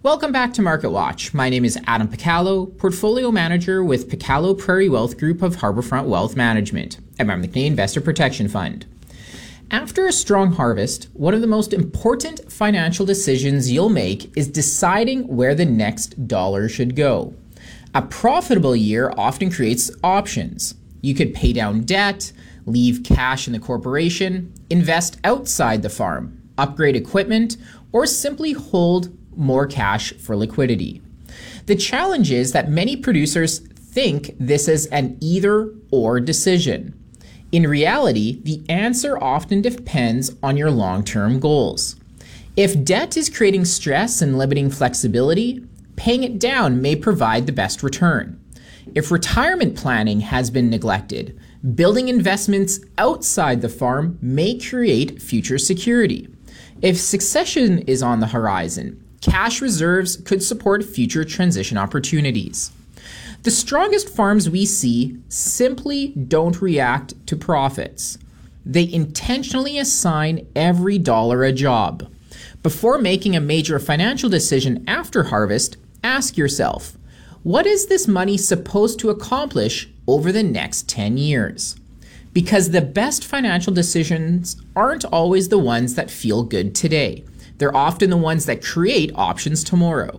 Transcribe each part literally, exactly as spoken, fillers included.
Welcome back to Market Watch. My name is Adam Picallo, Portfolio Manager with Picallo Prairie Wealth Group of Harbourfront Wealth Management, a member of the Canadian Investor Protection Fund. After a strong harvest, one of the most important financial decisions you'll make is deciding where the next dollar should go. A profitable year often creates options. You could pay down debt, leave cash in the corporation, invest outside the farm, upgrade equipment, or simply hold more cash for liquidity. The challenge is that many producers think this is an either-or decision. In reality, the answer often depends on your long-term goals. If debt is creating stress and limiting flexibility, paying it down may provide the best return. If retirement planning has been neglected, building investments outside the farm may create future security. If succession is on the horizon, cash reserves could support future transition opportunities. The strongest farms we see simply don't react to profits. They intentionally assign every dollar a job. Before making a major financial decision after harvest, ask yourself, what is this money supposed to accomplish over the next ten years? Because the best financial decisions aren't always the ones that feel good today. They're often the ones that create options tomorrow.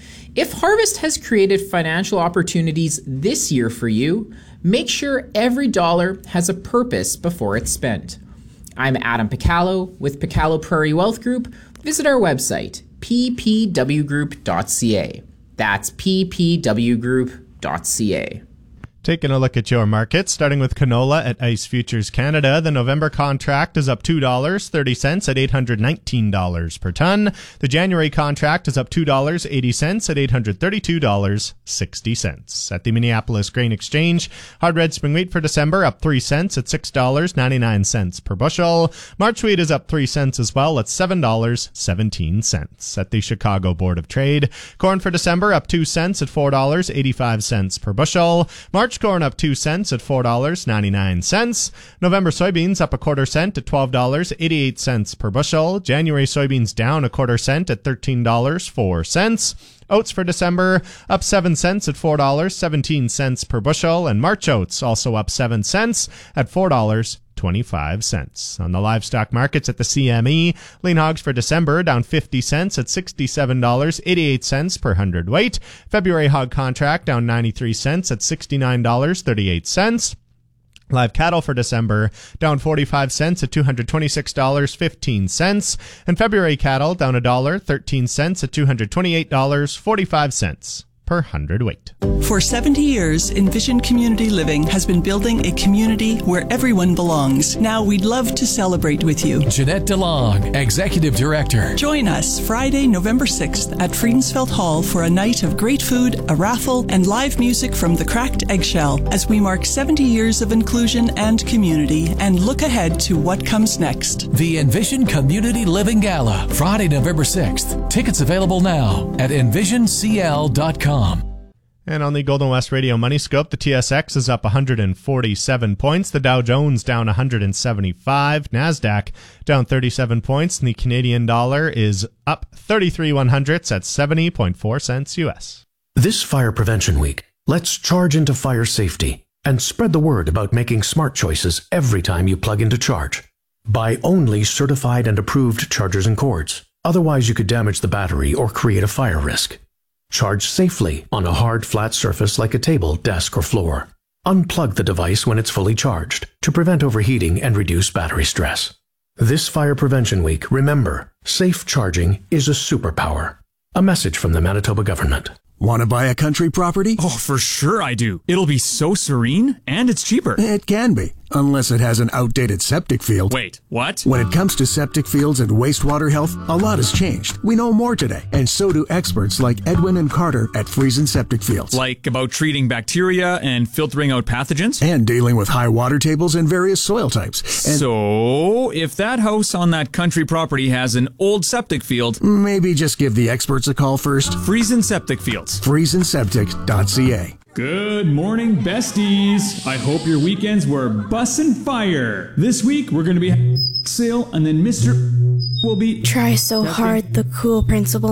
If harvest has created financial opportunities this year for you, make sure every dollar has a purpose before it's spent. I'm Adam Picallo with Picallo Prairie Wealth Group. Visit our website, p p w group dot c a. That's p p w group dot c a. Taking a look at your markets, starting with canola at ICE Futures Canada. The November contract is up two dollars and thirty cents at eight hundred nineteen dollars per ton. The January contract is up two dollars and eighty cents at eight hundred thirty-two dollars and sixty cents. At the Minneapolis Grain Exchange, hard red spring wheat for December up three cents at six dollars and ninety-nine cents per bushel. March wheat is up three cents as well at seven dollars and seventeen cents. At the Chicago Board of Trade, corn for December up two cents at four dollars and eighty-five cents per bushel. March corn up two cents at four dollars and ninety-nine cents. November soybeans up a quarter cent at twelve dollars and eighty-eight cents per bushel. January soybeans down a quarter cent at thirteen dollars and four cents. Oats for December up seven cents at four dollars and seventeen cents per bushel. And March oats also up seven cents at four dollars and twenty-five cents. On the livestock markets at the C M E, lean hogs for December down fifty cents at sixty-seven dollars and eighty-eight cents per hundredweight. February hog contract down ninety-three cents at sixty-nine dollars and thirty-eight cents. Live cattle for December down forty-five cents at two hundred twenty-six dollars and fifteen cents. And February cattle down one dollar and thirteen cents at two hundred twenty-eight dollars and forty-five cents per hundredweight. For seventy years, Envision Community Living has been building a community where everyone belongs. Now we'd love to celebrate with you. Jeanette DeLong, Executive Director. Join us Friday, November sixth at Friedensfeld Hall for a night of great food, a raffle, and live music from the Cracked Eggshell as we mark seventy years of inclusion and community and look ahead to what comes next. The Envision Community Living Gala, Friday, November sixth. Tickets available now at envision c l dot com. And on the Golden West Radio Money Scope, the T S X is up one hundred forty-seven points, the Dow Jones down one hundred seventy-five, NASDAQ down thirty-seven points, and the Canadian dollar is up thirty-three one hundredths at seventy point four cents U S. This Fire Prevention Week, let's charge into fire safety and spread the word about making smart choices every time you plug into charge. Buy only certified and approved chargers and cords. Otherwise, you could damage the battery or create a fire risk. Charge safely on a hard, flat surface like a table, desk, or floor. Unplug the device when it's fully charged to prevent overheating and reduce battery stress. This Fire Prevention Week, remember, safe charging is a superpower. A message from the Manitoba government. Want to buy a country property? Oh, for sure I do. It'll be so serene, and it's cheaper. It can be, unless it has an outdated septic field. Wait, what? When it comes to septic fields and wastewater health, a lot has changed. We know more today, and so do experts like Edwin and Carter at Friesen Septic Fields. Like about treating bacteria and filtering out pathogens? And dealing with high water tables and various soil types. And so, if that house on that country property has an old septic field, maybe just give the experts a call first. Friesen Septic Fields. friesen septic dot c a. Good morning, besties. I hope your weekends were bussin' fire. This week, we're going to be sale, and then Mister will be... Try so hard, the cool principal